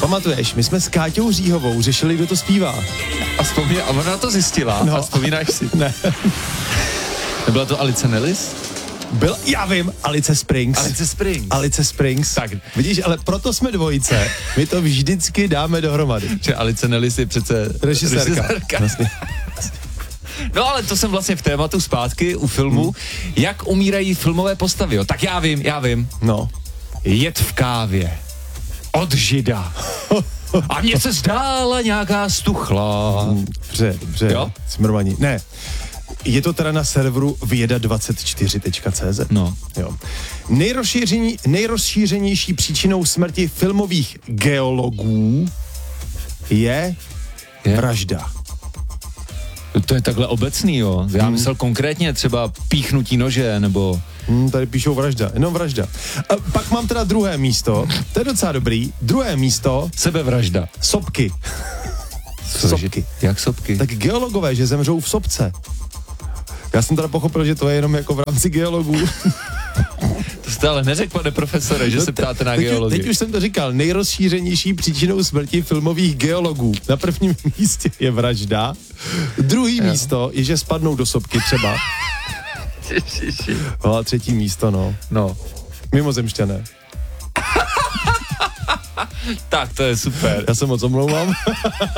Pamatuješ, my jsme s Káťou Říhovou řešili, kdo to zpívá. A ona to zjistila. No. A vzpomínáš si? Ne. Nebyla to Alice Nellis? Já vím, Alice Springs. Alice Springs. Tak. Vidíš, ale proto jsme dvojice. My to vždycky dáme dohromady. Že Alice Nellis je přece Režisérka. Vlastně. No ale to jsem vlastně v tématu zpátky u filmu. Jak umírají filmové postavy, jo? Tak já vím. No. Jed v kávě. Od žida. A mně se zdála nějaká stuchla. Dobře. Jo? Smrmaní. Ne. Je to teda na serveru věda24.cz. No. Jo. Nejrozšířenější příčinou smrti filmových geologů je vražda. To je takhle obecný, jo. Já myslel konkrétně třeba píchnutí nože, nebo... Tady píšou vražda, jenom vražda. A pak mám teda druhé místo, to je docela dobrý, druhé místo... Sebevražda. Sopky. Sopky. Jak sopky? Tak geologové, že zemřou v sopce. Já jsem teda pochopil, že to je jenom jako v rámci geologů. To jste ale neřekl, pane profesore, že se ptáte na geologii. Teď už jsem to říkal, nejrozšířenější příčinou smrti filmových geologů. Na prvním místě je vražda, druhý místo je, že spadnou do sopky třeba. No a třetí místo, No. Mimozemšťané. Tak, to je super. Já se moc omlouvám.